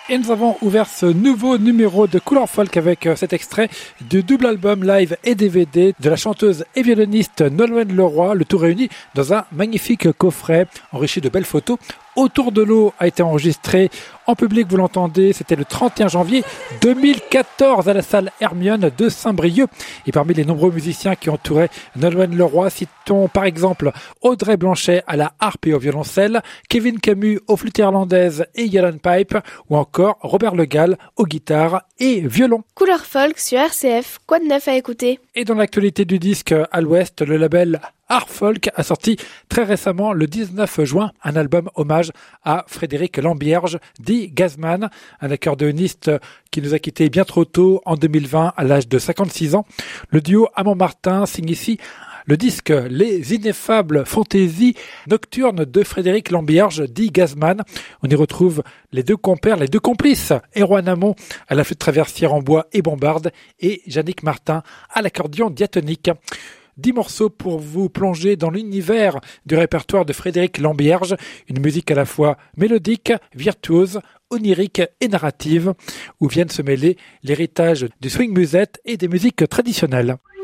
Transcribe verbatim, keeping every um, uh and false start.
Et nous avons ouvert ce nouveau numéro de Couleur Folk avec cet extrait du double album live et D V D de la chanteuse et violoniste Nolwenn Leroy, le tout réuni dans un magnifique coffret enrichi de belles photos. Autour de l'eau a été enregistré en public, vous l'entendez, c'était le trente et un janvier deux mille quatorze à la salle Hermione de Saint-Brieuc. Et parmi les nombreux musiciens qui entouraient Nolwenn Leroy, citons par exemple Audrey Blanchet à la harpe et au violoncelle, Kevin Camus aux flûtes irlandaises et Yellen Pipe, ou encore Robert Le Gall aux guitares et violon. Couleur Folk sur R C F, quoi de neuf à écouter? Et dans l'actualité du disque à l'ouest, le label Art Folk a sorti très récemment, le dix-neuf juin, un album hommage à Frédéric Lambierge, dit Gazman, un accordéoniste qui nous a quittés bien trop tôt en deux mille vingt à l'âge de cinquante-six ans. Le duo à Montmartin signe ici le disque Les Ineffables Fantaisies Nocturnes de Frédéric Lambierge, dit Gazman. On y retrouve les deux compères, les deux complices, Erwan Amon à la flûte traversière en bois et bombarde et Yannick Martin à l'accordion diatonique. Dix morceaux pour vous plonger dans l'univers du répertoire de Frédéric Lambierge, une musique à la fois mélodique, virtuose, onirique et narrative, où viennent se mêler l'héritage du swing musette et des musiques traditionnelles.